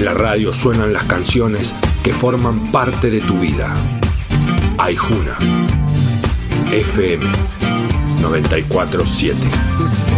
En la radio suenan las canciones que forman parte de tu vida. Aijuna FM 94.7.